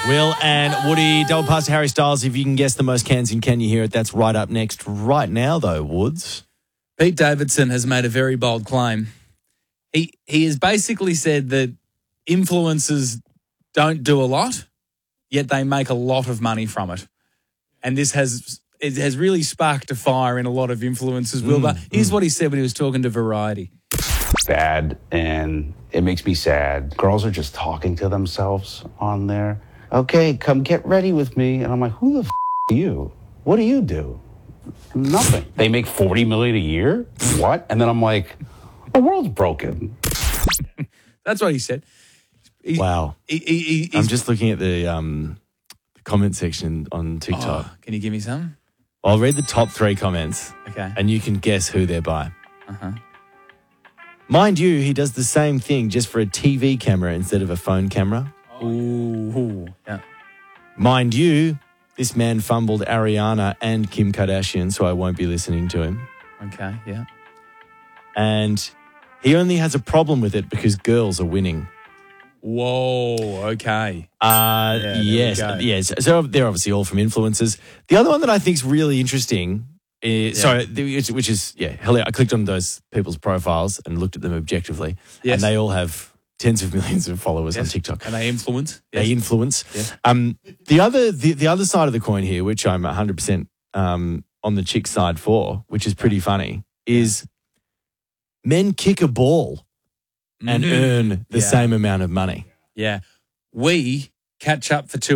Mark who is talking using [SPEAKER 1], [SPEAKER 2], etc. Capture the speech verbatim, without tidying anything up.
[SPEAKER 1] Will and Woody, double pass to Harry Styles. If you can guess the most cans in Can You Hear It, that's right up next. Right now, though, Woods.
[SPEAKER 2] Pete Davidson has made a very bold claim. He he has basically said that influencers don't do a lot, yet they make a lot of money from it. And this has it has really sparked a fire in a lot of influencers, Wilbur. Mm, Here's mm. what he said when he was talking to Variety.
[SPEAKER 3] Bad, and it makes me sad. Girls are just talking to themselves on there. Okay, come get ready with me. And I'm like, who the f*** are you? What do you do? Nothing. They make forty million dollars a year? What? And then I'm like, the world's broken.
[SPEAKER 2] That's what he said. He,
[SPEAKER 1] wow.
[SPEAKER 2] He, he,
[SPEAKER 1] I'm just looking at the, um, the comment section on TikTok.
[SPEAKER 2] Oh, can you give me some?
[SPEAKER 1] I'll read the top three comments.
[SPEAKER 2] Okay.
[SPEAKER 1] And you can guess who they're by.
[SPEAKER 2] Uh-huh.
[SPEAKER 1] Mind you, he does the same thing just for a T V camera instead of a phone camera.
[SPEAKER 2] Ooh, yeah.
[SPEAKER 1] Mind you, this man fumbled Ariana and Kim Kardashian, so I won't be listening to him.
[SPEAKER 2] Okay, yeah.
[SPEAKER 1] And he only has a problem with it because girls are winning.
[SPEAKER 2] Whoa, okay.
[SPEAKER 1] Uh,
[SPEAKER 2] yeah,
[SPEAKER 1] yes, yes. So they're obviously all from influencers. The other one that I think is really interesting is, yeah. sorry, which is, yeah, I clicked on those people's profiles and looked at them objectively, yes. and they all have tens of millions of followers yes. on TikTok.
[SPEAKER 2] And they influence. Yes.
[SPEAKER 1] They influence.
[SPEAKER 2] Yes.
[SPEAKER 1] Um, the other the, the other side of the coin here, which I'm one hundred percent um, on the chick side for, which is pretty funny, is men kick a ball and mm. earn the yeah. same amount of money.
[SPEAKER 2] Yeah. We catch up for two